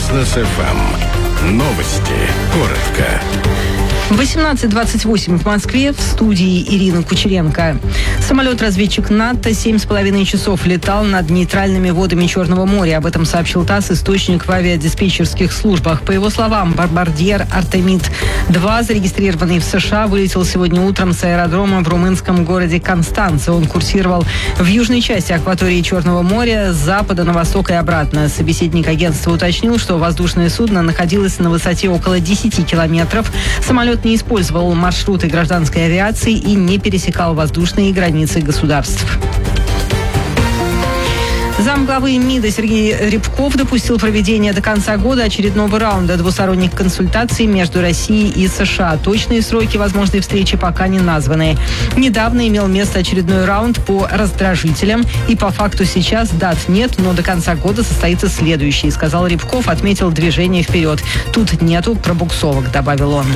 Бизнес ФМ. Новости коротко. 18:28 в Москве, в студии Ирина Кучеренко. Самолет-разведчик НАТО 7,5 часов летал над нейтральными водами Черного моря. Об этом сообщил ТАСС, источник в авиадиспетчерских службах. По его словам, бомбардир «Артемид-2», зарегистрированный в США, вылетел сегодня утром с аэродрома в румынском городе Констанца. Он курсировал в южной части акватории Черного моря с запада на восток и обратно. Собеседник агентства уточнил, что воздушное судно находилось на высоте около 10 километров. Самолет не использовал маршруты гражданской авиации и не пересекал воздушные границы государств. Замглавы МИДа Сергей Рябков допустил проведение до конца года очередного раунда двусторонних консультаций между Россией и США. Точные сроки возможной встречи пока не названы. Недавно имел место очередной раунд по раздражителям, и по факту сейчас дат нет, но до конца года состоится следующий, сказал Рябков, отметил движение вперед. Тут нету пробуксовок, добавил он.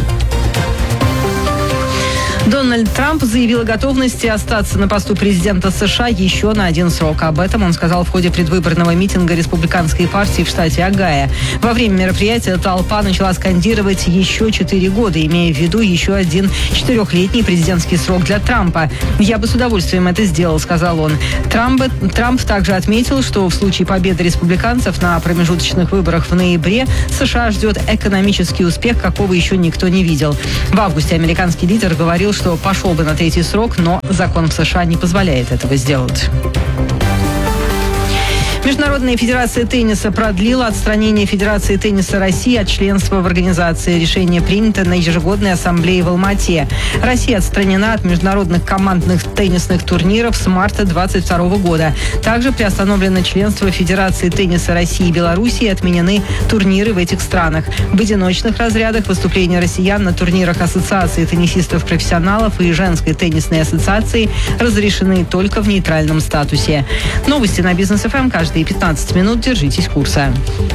Дональд Трамп заявил о готовности остаться на посту президента США еще на один срок. Об этом он сказал в ходе предвыборного митинга республиканской партии в штате Огайо. Во время мероприятия толпа начала скандировать «еще 4 года», имея в виду еще один 4-летний президентский срок для Трампа. «Я бы с удовольствием это сделал», — сказал он. Трамп также отметил, что в случае победы республиканцев на промежуточных выборах в ноябре США ждет экономический успех, какого еще никто не видел. В августе американский лидер говорил, что пошел бы на 3-й срок, но закон в США не позволяет этого сделать. Международная федерация тенниса продлила отстранение Федерации тенниса России от членства в организации. Решение принято на ежегодной ассамблее в Алмате. Россия отстранена от международных командных теннисных турниров с марта 2022 года. Также приостановлено членство Федерации тенниса России и Белоруссии, отменены турниры в этих странах. В одиночных разрядах выступления россиян на турнирах Ассоциации теннисистов-профессионалов и Женской теннисной ассоциации разрешены только в нейтральном статусе. Новости на Бизнес ФМ каждые 15 минут. Держитесь курса.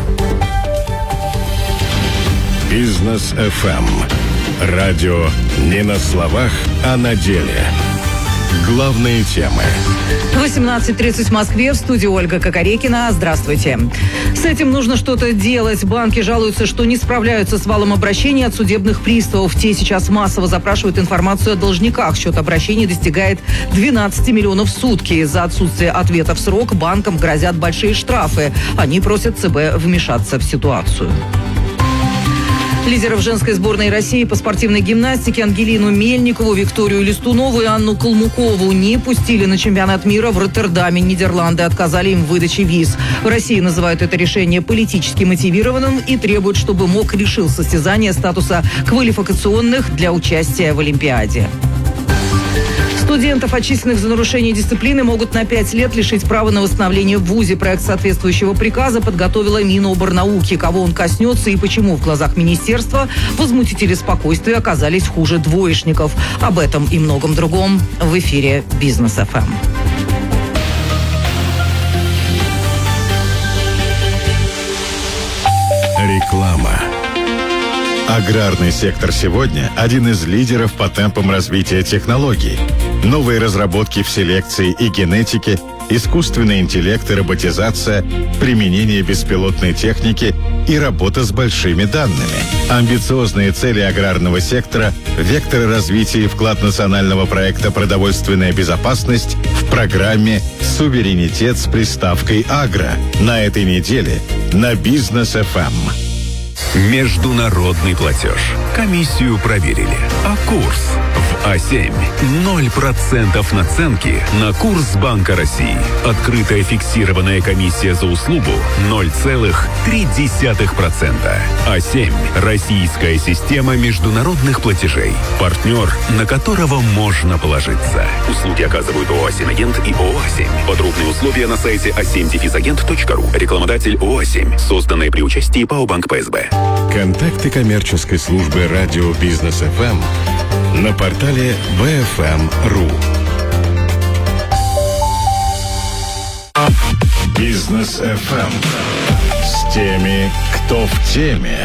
Бизнес ФМ. Радио не на словах, а на деле. Главные темы. 18:30 в Москве, в студии Ольга Кокорекина. Здравствуйте. С этим нужно что-то делать. Банки жалуются, что не справляются с валом обращений от судебных приставов. Те сейчас массово запрашивают информацию о должниках. Счет обращений достигает 12 миллионов в сутки. За отсутствие ответа в срок банкам грозят большие штрафы. Они просят ЦБ вмешаться в ситуацию. Лидеров женской сборной России по спортивной гимнастике Ангелину Мельникову, Викторию Листунову и Анну Калмукову не пустили на чемпионат мира в Роттердаме. Нидерланды отказали им в выдаче виз. В России называют это решение политически мотивированным и требуют, чтобы МОК лишил состязания статуса квалификационных для участия в Олимпиаде. Студентов, отчисленных за нарушение дисциплины, могут на 5 лет лишить права на восстановление в ВУЗе. Проект соответствующего приказа подготовила Миноборнауки. Кого он коснется и почему в глазах министерства возмутители спокойствия оказались хуже двоечников. Об этом и многом другом в эфире Бизнес ФМ. Реклама. Аграрный сектор сегодня – один из лидеров по темпам развития технологий. Новые разработки в селекции и генетике, искусственный интеллект и роботизация, применение беспилотной техники и работа с большими данными. Амбициозные цели аграрного сектора, векторы развития и вклад национального проекта «Продовольственная безопасность» в программе «Суверенитет» с приставкой «Агро». На этой неделе на Бизнес ФМ. Международный платеж. Комиссию проверили. А курс в А7. 0% наценки на курс Банка России. Открытая фиксированная комиссия за услугу 0,3%. А7. Российская система международных платежей. Партнер, на которого можно положиться. Услуги оказывают ООО «А7-агент» и ООО «А7». Подробные условия на сайте a7-agent.ru. Рекламодатель ООО «А7». Созданные при участии ПАО «Банк ПСБ». Контакты коммерческой службы радио Бизнес ФМ на портале bfm.ru. Бизнес ФМ с теми, кто в теме.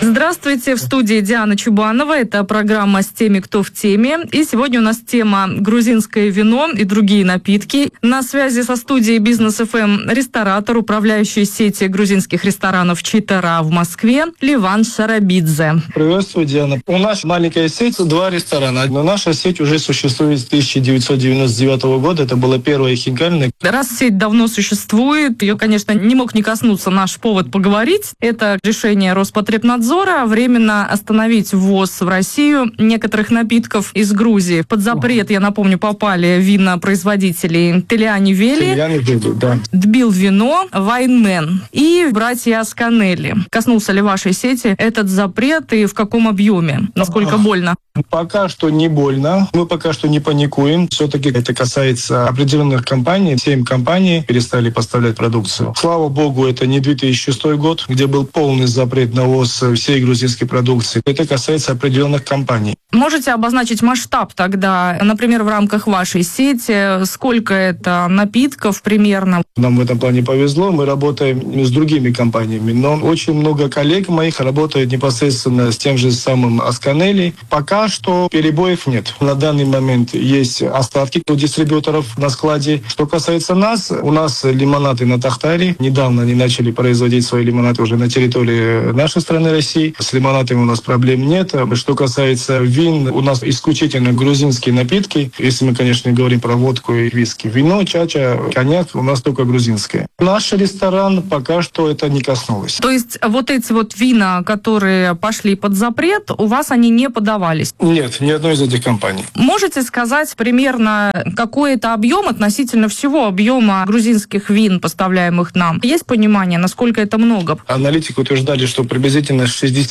Здравствуйте, в студии Диана Чубанова. Это программа «С теми, кто в теме». И сегодня у нас тема грузинское вино и другие напитки. На связи со студией Бизнес ФМ ресторатор, управляющий сети грузинских ресторанов «Читара» в Москве Ливан Шарабидзе. Приветствую, Диана. У нас маленькая сеть, 2 ресторана. Но наша сеть уже существует с 1999 года. Это была первая хинкальная. Раз сеть давно существует, ее, конечно, не мог не коснуться наш повод поговорить. Это решение Роспотребнадзора временно остановить ввоз в Россию некоторых напитков из Грузии. Под запрет, я напомню, попали вина производителей Телиани Вели, да. Тбил Вино, Вайнмен и братья Асканелли. Коснулся ли вашей сети этот запрет и в каком объеме? Насколько больно? Пока что не больно. Мы пока что не паникуем. Все-таки это касается определенных компаний. 7 компаний перестали поставлять продукцию. Слава богу, это не 2006 год, где был полный запрет на ввоз всей грузинской продукции. Это касается определенных компаний. Можете обозначить масштаб тогда, например, в рамках вашей сети? Сколько это напитков примерно? Нам в этом плане повезло. Мы работаем с другими компаниями. Но очень много коллег моих работают непосредственно с тем же самым Асканелли. Пока что перебоев нет. На данный момент есть остатки у дистрибьюторов на складе. Что касается нас, у нас лимонады на Тахтаре. Недавно они начали производить свои лимонады уже на территории нашей страны России. С лимонадами у нас проблем нет. Что касается вин, у нас исключительно грузинские напитки. Если мы, конечно, говорим про водку и виски. Вино, чача, коньяк у нас только грузинское. Наш ресторан пока что это не коснулось. То есть вот эти вот вина, которые пошли под запрет, у вас они не подавались? Нет, ни одной из этих компаний. Можете сказать примерно, какой это объем относительно всего объема грузинских вин, поставляемых нам? Есть понимание, насколько это много? Аналитики утверждали, что приблизительно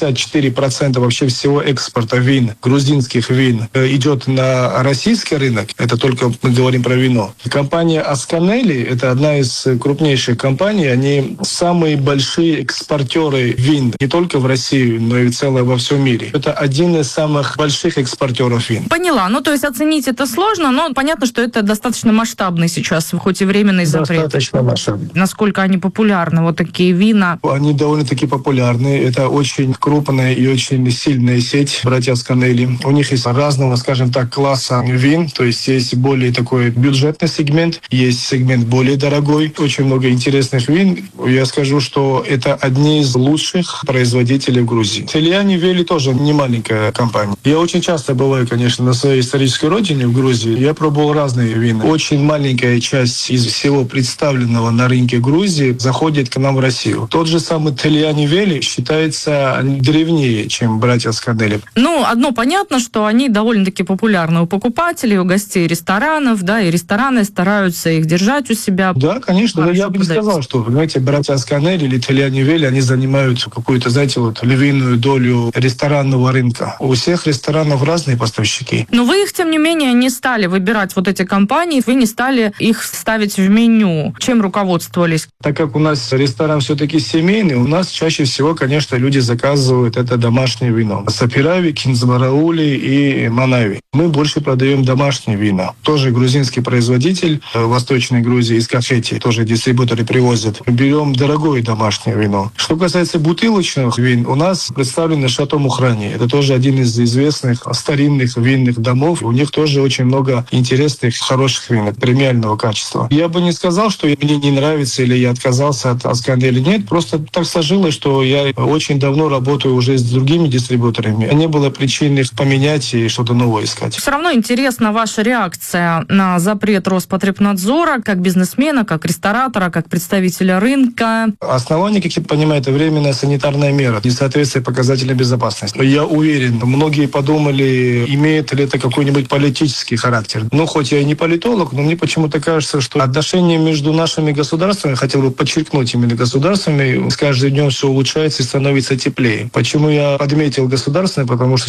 64% вообще всего экспорта вин, грузинских вин, идет на российский рынок. Это только мы говорим про вино. Компания Асканелли, это одна из крупнейших компаний. Они самые большие экспортеры вин не только в Россию, но и в целом во всем мире. Это один из самых больших экспортеров вин. Поняла. Ну, то есть оценить это сложно, но понятно, что это достаточно масштабный сейчас, хоть и временный запрет. Достаточно масштабный. Насколько они популярны, вот такие вина? Они довольно-таки популярны. Это очень крупная и очень сильная сеть братья Асканелли. У них есть разного, скажем так, класса вин. То есть есть более такой бюджетный сегмент, есть сегмент более дорогой. Очень много интересных вин. Я скажу, что это одни из лучших производителей в Грузии. Телиани Вели тоже не маленькая компания. Я очень часто бываю, конечно, на своей исторической родине в Грузии. Я пробовал разные вина. Очень маленькая часть из всего представленного на рынке Грузии заходит к нам в Россию. Тот же самый Телиани Вели считается древнее, чем братья Асканелли. Ну, одно понятно, что они довольно-таки популярны у покупателей, у гостей ресторанов, да, и рестораны стараются их держать у себя. Да, конечно. Я бы не сказал, что, понимаете, братья Асканелли или Телиани Вели, они занимают какую-то, знаете, вот львиную долю ресторанного рынка. У всех ресторанов разные поставщики. Но вы их, тем не менее, не стали выбирать, вот эти компании, вы не стали их ставить в меню. Чем руководствовались? Так как у нас ресторан все-таки семейный, у нас чаще всего, конечно, люди заказывают это домашнее вино. Сапирави, Кинзмараули и Манави. Мы больше продаем домашние вина. Тоже грузинский производитель в Восточной Грузии из Кахети. Тоже дистрибьюторы привозят. Берем дорогое домашнее вино. Что касается бутылочных вин, у нас представлены Шато Мухрани. Это тоже один из известных старинных винных домов. У них тоже очень много интересных, хороших вин, премиального качества. Я бы не сказал, что мне не нравится или я отказался от Асканелли. Нет, просто так сложилось, что я очень давно работаю уже с другими дистрибьюторами. Не было причин их поменять и что-то новое искать. Все равно интересна ваша реакция на запрет Роспотребнадзора как бизнесмена, как ресторатора, как представителя рынка. Основание, как я понимаю, это временная санитарная мера, несоответствие показателям безопасности. Я уверен, многие подумали, имеет ли это какой-нибудь политический характер. Ну, хоть я и не политолог, но мне почему-то кажется, что отношения между нашими государствами, хотел бы подчеркнуть именно государствами, с каждым днем все улучшается и становится теплее. Почему я подметил государственное? Потому что все-таки на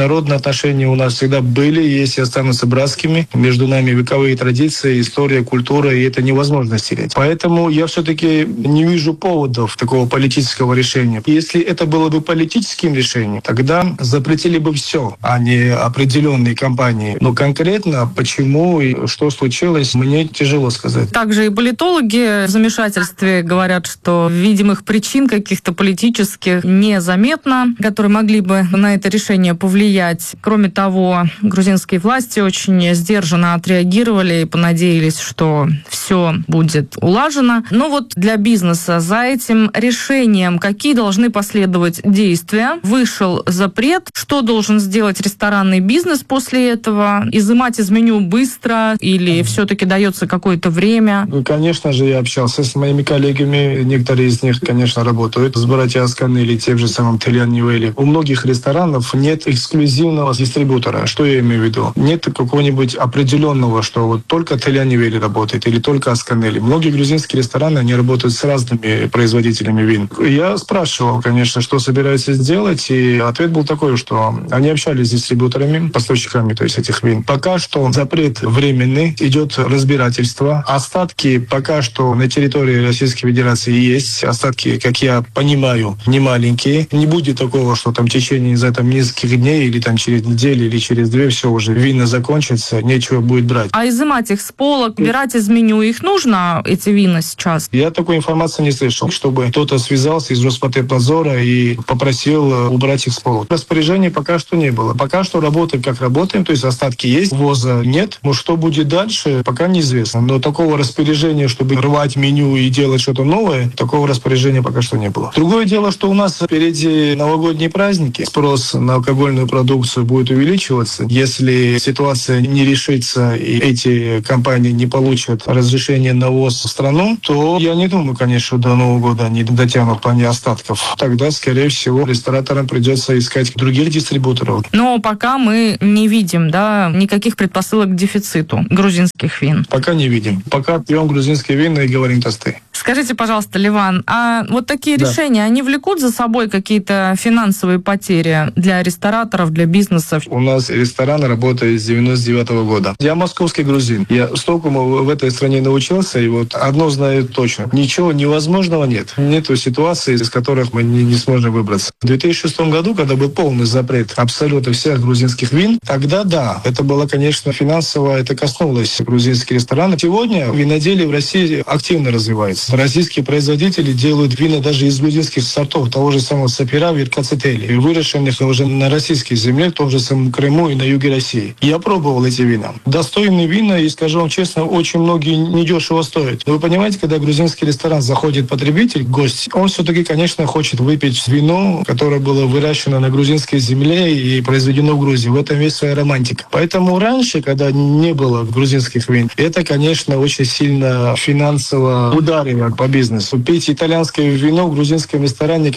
Международные отношения у нас всегда были, есть и останутся братскими. Между нами вековые традиции, история, культура, и это невозможно стереть. Поэтому я все-таки не вижу поводов такого политического решения. Если это было бы политическим решением, тогда запретили бы все, а не определенные компании. Но конкретно почему и что случилось, мне тяжело сказать. Также и политологи в замешательстве говорят, что видимых причин каких-то политических незаметно, которые могли бы на это решение повлиять. Кроме того, грузинские власти очень сдержанно отреагировали и понадеялись, что все будет улажено. Но вот для бизнеса за этим решением какие должны последовать действия? Вышел запрет. Что должен сделать ресторанный бизнес после этого? Изымать из меню быстро или все-таки дается какое-то время? Ну, конечно же, я общался с моими коллегами. Некоторые из них, конечно, работают с братьями Асканы или тем же самым Телян Нивели. У многих ресторанов нет эксклюзивного дистрибутора. Что я имею в виду? Нет какого-нибудь определенного, что вот только Телян Нивели работает или только Асканели. Многие грузинские рестораны, они работают с разными производителями вин. Я спрашивал, конечно, что собираются сделать, и ответ был такой, что они общались с дистрибьюторами, поставщиками, то есть этих вин. Пока что запрет временный, идет разбирательство. Остатки пока что на территории Российской Федерации есть. Остатки, как я понимаю, не маленькие. Не будет такого, что там в течение, не знаю, там нескольких дней или там через неделю или через две все уже вина закончится, нечего будет брать. А изымать их с полок, убирать из меню, их нужно, эти вина сейчас? Я такой информации не слышал, чтобы кто-то связался из Роспотребнадзора и попросил убрать их с полок. Распоряжения пока что не было. Пока что работаем, как работаем, то есть остатки есть, ввоза нет. Но что будет дальше, пока неизвестно. Но такого распоряжения, чтобы рвать меню и делать что-то новое, такого распоряжения пока что не было. Другое дело, что у нас впереди новогодние праздники. Спрос на алкогольную продукцию будет увеличиваться. Если ситуация не решится и эти компании не получат разрешение на ввоз в страну, то я не думаю, конечно, что до Нового года они дотянут в плане остатков. Тогда, скорее всего, рестораторам придется искать других дистрибуторов. Но пока мы не видим, никаких предпосылок к дефициту грузинских вин. Пока не видим. Пока пьем грузинские вина и говорим тосты. Скажите, пожалуйста, Ливан, а вот такие решения, они влекут за собой какие-то финансовые потери для рестораторов, для бизнесов? У нас ресторан работает с 99-го года. Я московский грузин. Я столькому в этой стране научился, и вот одно знаю точно. Ничего невозможного нет. Нету ситуации, из которых мы не сможем выбраться. В 2006 году, когда был полный запрет абсолютно всех грузинских вин, тогда да, это было, конечно, финансово, это коснулось грузинских ресторанов. Сегодня виноделие в России активно развивается. Российские производители делают вина даже из грузинских сортов, того же самого Сапира, Веркацетели, выращенных уже на российской земле, в том же самом Крыму и на юге России. Я пробовал эти вина. Достойные вина, и скажу вам честно, очень многие недешево стоят. Но вы понимаете, когда в грузинский ресторан заходит потребитель, гость, он все-таки, конечно, хочет выпить вино, которое было выращено на грузинской земле и произведено в Грузии. В этом есть своя романтика. Поэтому раньше, когда не было грузинских вин, это, конечно, очень сильно финансово ударило по бизнесу. Пить итальянское вино в грузинском ресторане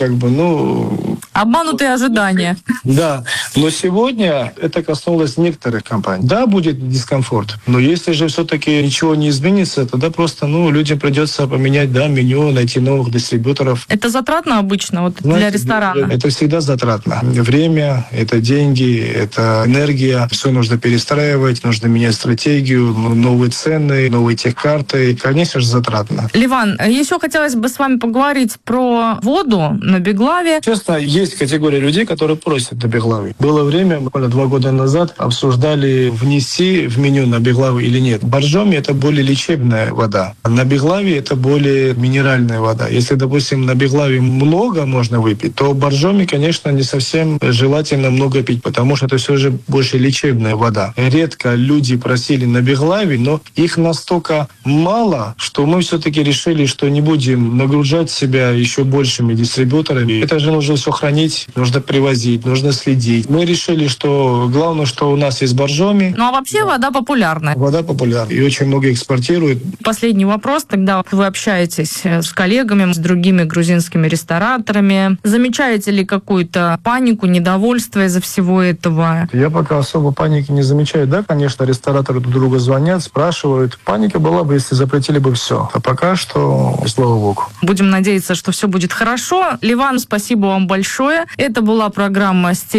обманутые ожидания. Да, но сегодня это коснулось некоторых компаний. Да, будет дискомфорт, но если же все-таки ничего не изменится, тогда просто людям придется поменять меню, найти новых дистрибьюторов. Это затратно обычно для ресторана? Это всегда затратно. Время, это деньги, это энергия. Все нужно перестраивать, нужно менять стратегию, новые цены, новые техкарты. Конечно же, затратно. Ливан, еще хотелось бы с вами поговорить про воду на Беглаве. Честно, есть категория людей, которые просят на Беглаве. Было время, буквально 2 года назад, обсуждали, внести в меню на Беглаву или нет. Боржоми — это более лечебная вода. На Беглаве это более минеральная вода. Если, допустим, на Беглаве много можно выпить, то боржоми, конечно, не совсем желательно много пить, потому что это все же больше лечебная вода. Редко люди просили на Беглаве, но их настолько мало, что мы все-таки решили, что не будем нагружать себя еще большими дистрибьюторами. Это же нужно все хранить, нужно привозить, нужно следить. Мы решили, что главное, что у нас есть боржоми. Ну а вообще вода популярна. Вода популярна и очень много экспортируют. Последний вопрос. Тогда вы общаетесь с коллегами, с другими грузинскими рестораторами. Замечаете ли какую-то панику, недовольство из-за всего этого? Я пока особо паники не замечаю. Да, конечно, рестораторы друг друга звонят, спрашивают. Паника была бы, если запретили бы все. А пока что, слава богу. Будем надеяться, что все будет хорошо. Ливан, спасибо вам большое. Это была программа «С теми, кто в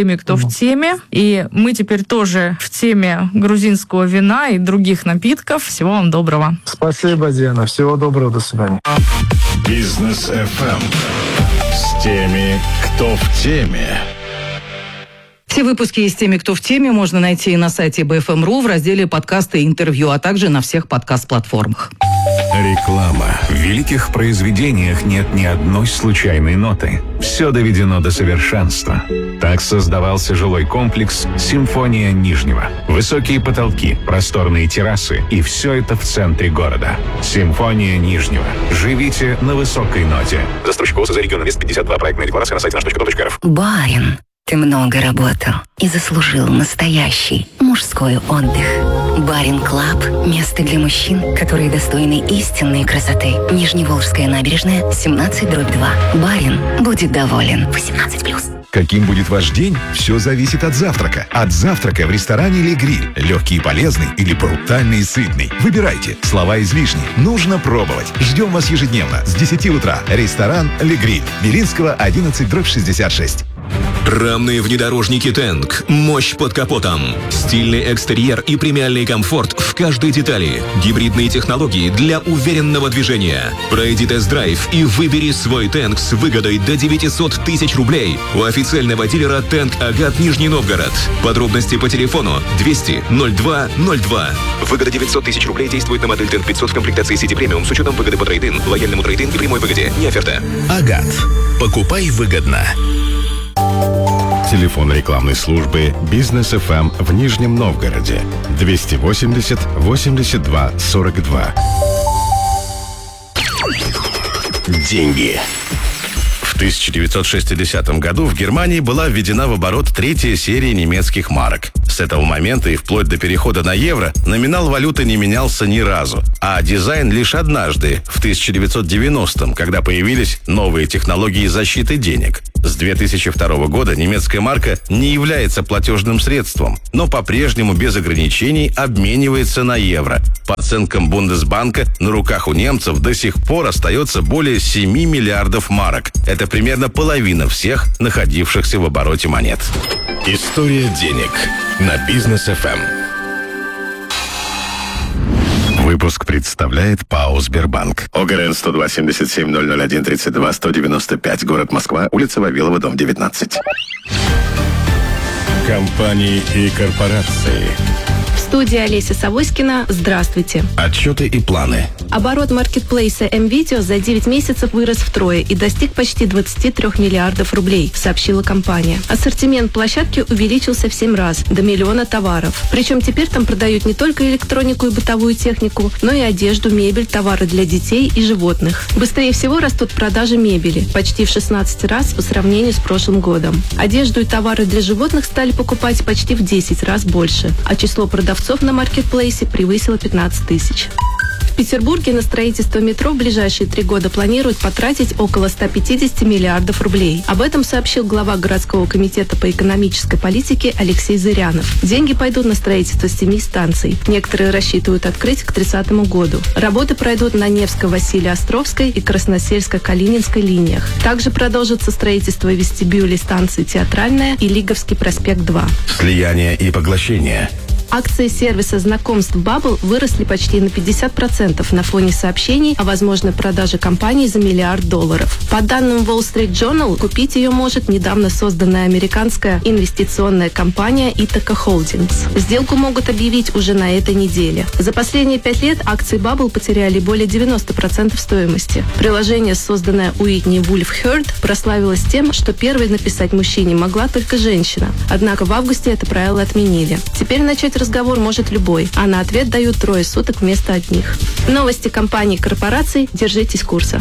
в теме. И мы теперь тоже в теме грузинского вина и других напитков. Всего вам доброго. Спасибо, Диана. Всего доброго. До свидания. Бизнес FM с теми, кто в теме. Все выпуски из «Теми, кто в теме» можно найти и на сайте BFM.ru в разделе «Подкасты и интервью», а также на всех подкаст-платформах. Реклама. В великих произведениях нет ни одной случайной ноты. Все доведено до совершенства. Так создавался жилой комплекс «Симфония Нижнего». Высокие потолки, просторные террасы и все это в центре города. «Симфония Нижнего». Живите на высокой ноте. Застройщик ОСЗ «Регион Инвест 52». Проектная декларация на сайте наш.com.рф. Барин, ты много работал и заслужил настоящий мужской отдых. Барин Клаб – место для мужчин, которые достойны истинной красоты. Нижневолжская набережная, 17/2. Барин будет доволен. 18+. Каким будет ваш день? Все зависит от завтрака. От завтрака в ресторане «Ле Гриль». Легкий и полезный или брутальный и сытный. Выбирайте. Слова излишни. Нужно пробовать. Ждем вас ежедневно с 10 утра. Ресторан «Ле Гриль». Белинского, 11/66. Рамные внедорожники «Тэнк». Мощь под капотом. Стильный экстерьер и премиальный комфорт в каждой детали. Гибридные технологии для уверенного движения. Пройди тест-драйв и выбери свой «Тэнк» с выгодой до 900 тысяч рублей у официального дилера «Тэнк Агат» Нижний Новгород. Подробности по телефону 200 02 02. Выгода 900 тысяч рублей действует на модель «Тэнк 500» в комплектации City Premium с учетом выгоды по трейд-ин, лояльному трейд-ин и прямой выгоде. Не оферта. Агат. Покупай выгодно. Телефон рекламной службы «Бизнес FM» в Нижнем Новгороде 280 82 42. Деньги. В 1960 году в Германии была введена в оборот третья серия немецких марок. С этого момента и вплоть до перехода на евро номинал валюты не менялся ни разу, а дизайн лишь однажды, в 1990-м, когда появились новые технологии защиты денег. С 2002 года немецкая марка не является платежным средством, но по-прежнему без ограничений обменивается на евро. По оценкам Бундесбанка, на руках у немцев до сих пор остается более 7 миллиардов марок. Это примерно половина всех находившихся в обороте монет. История денег на Бизнес FM. Выпуск представляет ПАО «Сбербанк». ОГРН 102 77 001 32 195. Город Москва. Улица Вавилова, дом 19. Компании и корпорации. В студии Олеся Савоськина. Здравствуйте. Отчеты и планы. Оборот маркетплейса МВидео за 9 месяцев вырос втрое и достиг почти 23 миллиардов рублей, сообщила компания. Ассортимент площадки увеличился в 7 раз, до 1 миллиона товаров. Причем теперь там продают не только электронику и бытовую технику, но и одежду, мебель, товары для детей и животных. Быстрее всего растут продажи мебели, почти в 16 раз по сравнению с прошлым годом. Одежду и товары для животных стали покупать почти в 10 раз больше, а число продавцов на маркетплейсе превысило 15 тысяч. В Петербурге на строительство метро в ближайшие 3 года планируют потратить около 150 миллиардов рублей. Об этом сообщил глава городского комитета по экономической политике Алексей Зырянов. Деньги пойдут на строительство 7 станций. Некоторые рассчитывают открыть к 30 году. Работы пройдут на Невско-Василий-Островской и Красносельско-Калининской линиях. Также продолжится строительство вестибюлей станции Театральная и Лиговский проспект 2. Слияние и поглощение. Акции сервиса знакомств Bubble выросли почти на 50% на фоне сообщений о возможной продаже компании за $1 миллиард. По данным Wall Street Journal, купить ее может недавно созданная американская инвестиционная компания Ithaca Holdings. Сделку могут объявить уже на этой неделе. За последние 5 лет акции Bubble потеряли более 90% стоимости. Приложение, созданное Уитни Вульф Хёрд, прославилось тем, что первой написать мужчине могла только женщина. Однако в августе это правило отменили. Теперь начать разговор может любой, а на ответ дают 3 суток вместо одних. Новости компаний и корпораций. Держитесь курса.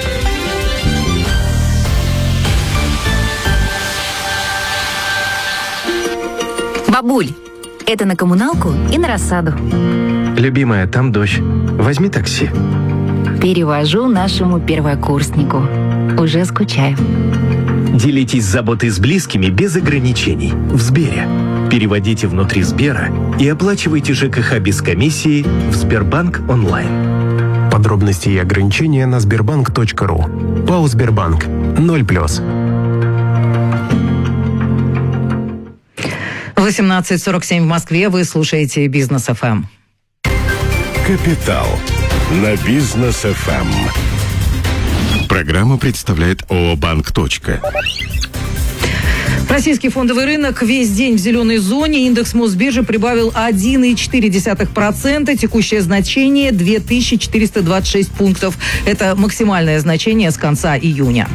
Бабуль, это на коммуналку и на рассаду. Любимая, там дождь. Возьми такси. Перевожу нашему первокурснику. Уже скучаю. Делитесь заботой с близкими без ограничений. В Сбере. Переводите внутри Сбера и оплачивайте ЖКХ без комиссии в Сбербанк онлайн. Подробности и ограничения на sberbank.ru. ПАО «Сбербанк». 0+. 18:47 в Москве. Вы слушаете Бизнес ФМ. Капитал на Бизнес ФМ. Программу представляет ООО «Банк. Российский фондовый рынок весь день в зеленой зоне. Индекс Мосбиржи прибавил 1,4%. Текущее значение 2426 пунктов. Это максимальное значение с конца июня.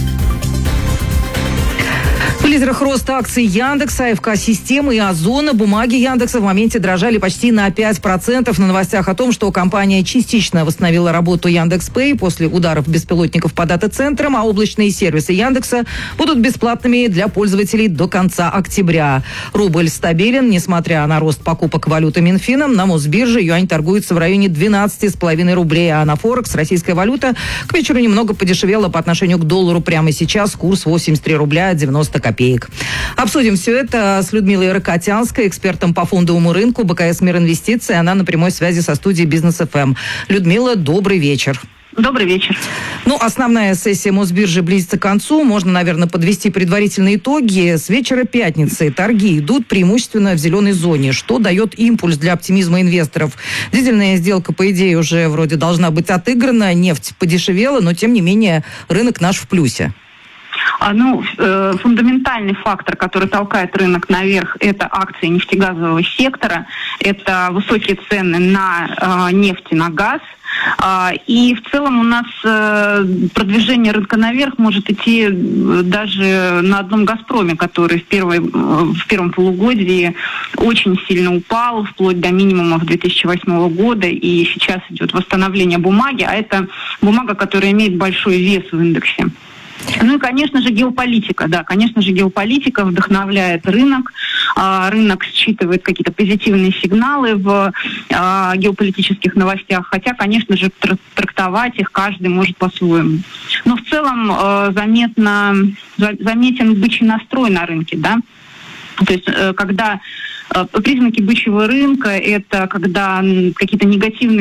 В лидерах роста акций Яндекса, АФК-системы и Озона. Бумаги Яндекса в моменте дрожали почти на 5% на новостях о том, что компания частично восстановила работу Яндекс.Пэй после ударов беспилотников по дата-центрам, а облачные сервисы Яндекса будут бесплатными для пользователей до конца октября. Рубль стабилен, несмотря на рост покупок валюты Минфином. На Мосбирже юань торгуется в районе 12,5 рублей, а на Форекс российская валюта к вечеру немного подешевела по отношению к доллару. Прямо сейчас курс 83 рубля 90 копеек. Обсудим все это с Людмилой Рокотянской, экспертом по фондовому рынку БКС «Мир Инвестиций». Она на прямой связи со студией Бизнес ФМ. Людмила, добрый вечер. Добрый вечер. Основная сессия Мосбиржи близится к концу. Можно, наверное, подвести предварительные итоги. С вечера пятницы торги идут преимущественно в зеленой зоне, что дает импульс для оптимизма инвесторов. Дизельная сделка, по идее, уже вроде должна быть отыграна. Нефть подешевела, но, тем не менее, рынок наш в плюсе. Фундаментальный фактор, который толкает рынок наверх, это акции нефтегазового сектора, это высокие цены на нефть и на газ. И в целом у нас продвижение рынка наверх может идти даже на одном «Газпроме», который в первом полугодии очень сильно упал, вплоть до минимумов 2008 года, и сейчас идет восстановление бумаги, а это бумага, которая имеет большой вес в индексе. И, конечно же, геополитика. Да, конечно же, геополитика вдохновляет рынок. Рынок считывает какие-то позитивные сигналы в геополитических новостях. Хотя, конечно же, трактовать их каждый может по-своему. Но в целом заметен бычий настрой на рынке. Да? То есть, когда признаки бычьего рынка, это когда какие-то негативные